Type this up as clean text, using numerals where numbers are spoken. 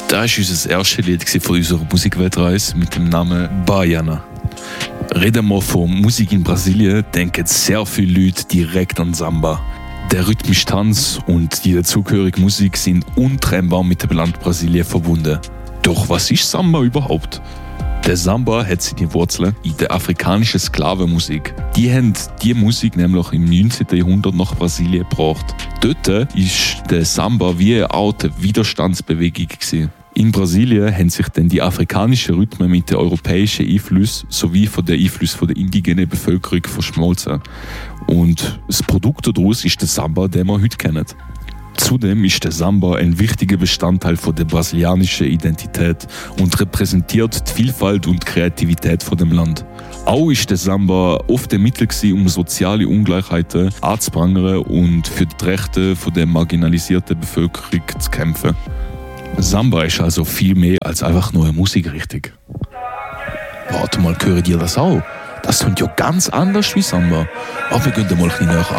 Das war unser erstes Lied von unserer Musikweltreise mit dem Namen Baiana. Reden wir von Musik in Brasilien, denken sehr viele Leute direkt an Samba. Der rhythmische Tanz und die dazugehörige Musik sind untrennbar mit dem Land Brasilien verbunden. Doch was ist Samba überhaupt? Der Samba hat seine Wurzeln in der afrikanischen Sklavenmusik. Die haben diese Musik nämlich im 19. Jahrhundert nach Brasilien gebracht. Dort ist der Samba wie eine Art Widerstandsbewegung gewesen. In Brasilien haben sich dann die afrikanischen Rhythmen mit den europäischen Einflüssen sowie von den Einflüssen der indigenen Bevölkerung verschmolzen. Und das Produkt daraus ist der Samba, den wir heute kennen. Zudem ist der Samba ein wichtiger Bestandteil der brasilianischen Identität und repräsentiert die Vielfalt und Kreativität von dem Land. Auch ist der Samba oft ein Mittel gewesen, um soziale Ungleichheiten anzuprangern und für die Rechte der marginalisierten Bevölkerung zu kämpfen. Samba ist also viel mehr als einfach nur eine Musikrichtung. Warte mal, hören dir das auch? Das klingt ja ganz anders wie Samba. Aber wir gehen mal ein bisschen näher